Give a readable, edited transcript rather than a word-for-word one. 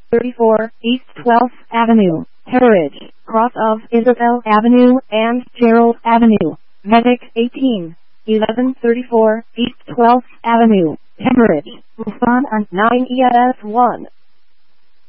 34, East 12th Avenue, Heritage, cross of Isabel Avenue and Gerald Avenue. Medic 18, 1134, East 12th Avenue, Hemorrhage, Busan and 9ES1.